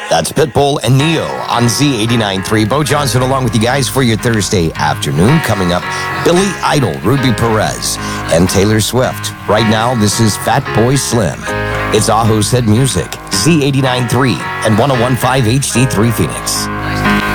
That's Pitbull and Neo on Z89.3. Bo Johnson along with you guys for your Thursday afternoon. Coming up, Billy Idol, Ruby Perez, and Taylor Swift. Right now, this is Fat Boy Slim. It's Aho Said Music, Z89.3 and 101.5 HD3 Phoenix.